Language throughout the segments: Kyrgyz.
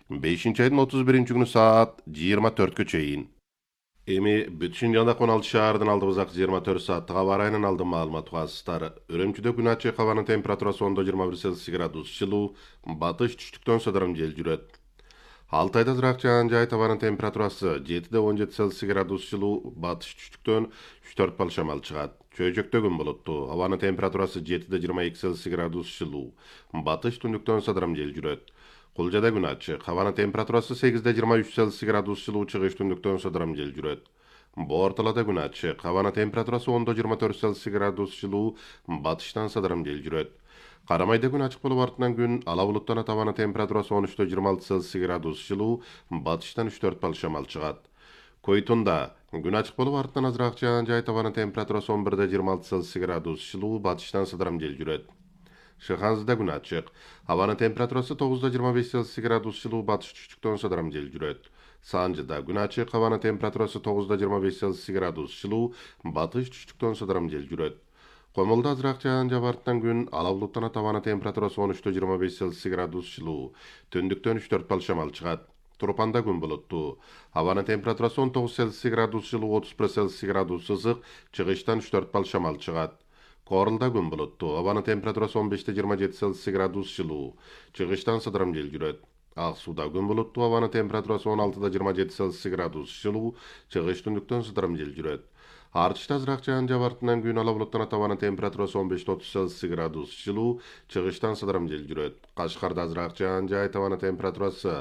5 айдын 31 günü saat 24'kө çeyin. Эми бүтүн жана 16 шаардын алдыбызак 24 сааттык аба ырайынан алдын маалымат угасыздар. Үрөмчүдө күн ачык, абанын температурасы 10-21 градус жылуу, батыш түштүктөн сыдырым жел жүрөт. Алтайда ызыраак жаан жай табанын температурасы 7-17 градус жылуу, батыш түштүктөн 3-4 бал шамал чыгат. Чөйжөктө күн болуттуу, абанын температурасы 7-22 градус жылуу, батыш түндүктөн сыдырым жел жүрөт. Кулжада күн ачык, абанын температурасы 8-23 градус жылуу, чыгыш түндүктөн сыдырым жел жүрөт. Борталада күн ачык, абанын температурасы 10-24 градус жылуу, батыштан сыдырым жел жүрөт. Карамайда күн ачык болуп артынан күн ала булуттан табаны температурасы 13-26 градус жылуу, батыштан 3-4 бал шамал чыгат. Койтунда күн ачык болуп артынан азыраак жаан жай табаны температурасы 11-26 градус жылуу, батыштан сыдырым жел жүрөт. Шыханзыда күн ачык, абанын температурасы 9-25 градус жылуу, батыш түштүктөн сыдырым жел жүрөт. Санжыда күн ачык, абанын температурасы 9-25 градус жылуу, батыш түштүктөн сыдырым жел жүрөт. Комолда азыраак жаан жаап артынан күн ала булуттан табаны температурасы 13-25 градус жылуу, түндүктөн 3-4 бал шамал чыгат. Турпанда күн болуттуу. Абанын температурасы 19 градус жылуу, 31 градус ысык, чыгыштан 3-4 бал шамал чыгат. Корулда күн болуттуу. Абанын температурасы 15-27 градус жылуу, чыгыштан сыдырым жел жүрөт. Ак сууда күн болуттуу. Абанын температурасы 16-27 градус жылуу, чыгыш түндүктөн сыдырым жел жүрөт. Артышта азыраак жаан жаап артынан күн ала булуттан табанын температурасы 15-30 градус жылуу, чыгыштан сыдырым жел жүрөт. Кашкарда азыраак жаан жай, табанын температурасы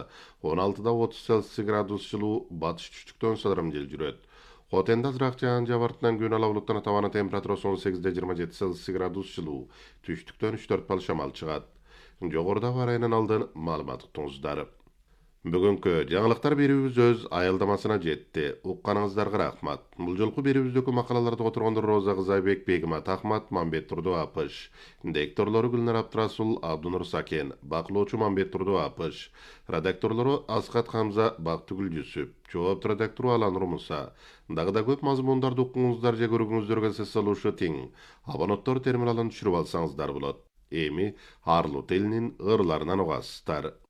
16-30 градус жылуу, батыш түштүктөн сыдырым жел жүрөт. Хотенда азыраак жаан жаап артынан күн ала булуттан табанын температурасы 18-27 градус жылуу, түштүктөн 3-4 бал шамал чыгат. Жогоруда барайынан алдын маалымат уктуңуздар. Бүгүнкү жаңылыктар берүүбүз өз аялдамасына жетти. Укканыңыздарга рахмат. Бул жолку берүүбүздөгү макалаларды отургондор Роза Кызайбек, Бегимат Ахмат, Мамбет Турду Апыш. Дикторлору Гүлнар Абдрасул, Абдунур Сакен, бакылоочу Мамбет Турду Апыш. Редакторлору Асхат Хамза, Бактыгүл Жүсүп. Жооп редактору Алан Румуса. Дагы да көп мазмундарды укуңуздар же көрүүңүздөргө сөз салуучу тең. Абоненттор терминалын түшүрүп алсаңыздар болот. Эми арлуу тилинин ырларынан угасыздар.